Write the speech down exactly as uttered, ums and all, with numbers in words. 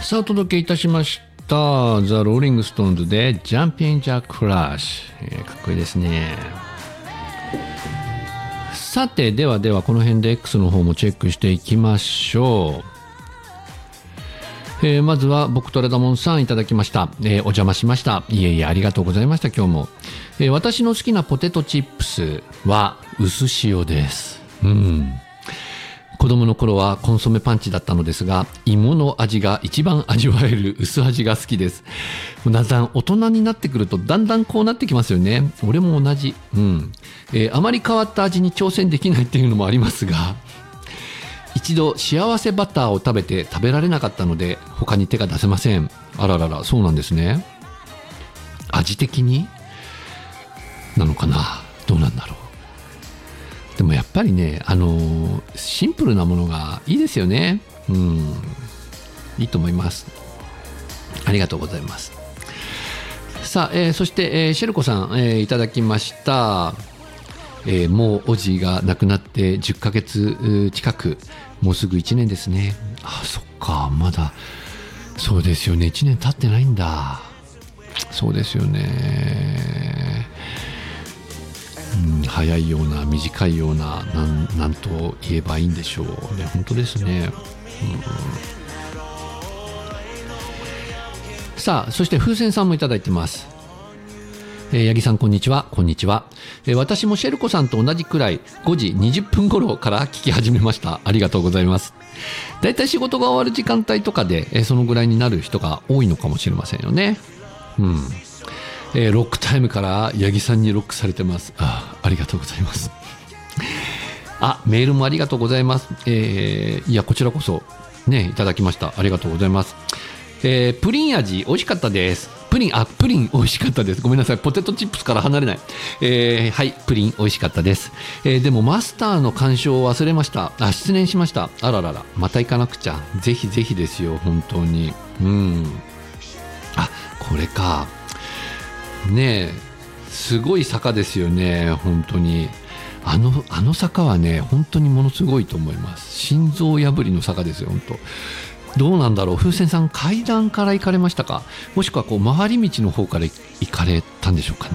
さあお届けいたしましたザ・ローリングストーンズでジャンピンジャックフラッシュ、えー、かっこいいですね。さてではではこの辺で X の方もチェックしていきましょう。えー、まずは僕とレダモンさんいただきました、えー、お邪魔しました。いえいえありがとうございました。今日も、えー、私の好きなポテトチップスは薄塩です。うん子供の頃はコンソメパンチだったのですが、芋の味が一番味わえる薄味が好きです。だんだん大人になってくるとだんだんこうなってきますよね。俺も同じ、うんえー、あまり変わった味に挑戦できないっていうのもありますが、一度幸せバターを食べて食べられなかったので他に手が出せません。あららら、そうなんですね。味的になのかな、どうなんだろう。でもやっぱりね、あのー、シンプルなものがいいですよね。うん、いいと思います。ありがとうございます。さあ、えー、そして、えー、シェルコさん、えー、いただきました。えー、もうおじが亡くなってじゅっかげつ近く、もうすぐいちねんですね。あ、そっか、まだそうですよね、いちねん経ってないんだ。そうですよね。うん、早いような短いような、なん、なんと言えばいいんでしょうね。本当ですね。うん、さあそして風船さんもいただいてます。えー、八木さんこんにちは。こんにちは。えー、私もシェルコさんと同じくらいごじにじゅっぷん頃から聞き始めました。ありがとうございます。だいたい仕事が終わる時間帯とかで、えー、そのぐらいになる人が多いのかもしれませんよね。うんえー、ロックタイムから八木さんにロックされてます。 あ, ありがとうございます。あ、メールもありがとうございます。えー、いやこちらこそねいただきました。ありがとうございます。えー、プリン味美味しかったです。プリンあプリン美味しかったです。ごめんなさい、ポテトチップスから離れない。えー、はいプリン美味しかったです。えー、でもマスターの鑑賞を忘れました。あ失念しました。あららら、また行かなくちゃ。ぜひぜひですよ本当に。うんあこれかねえ、すごい坂ですよね本当に。あのあの坂はね本当にものすごいと思います。心臓破りの坂ですよ本当。どうなんだろう、風船さん階段から行かれましたか、もしくはこう回り道の方から行かれたんでしょうか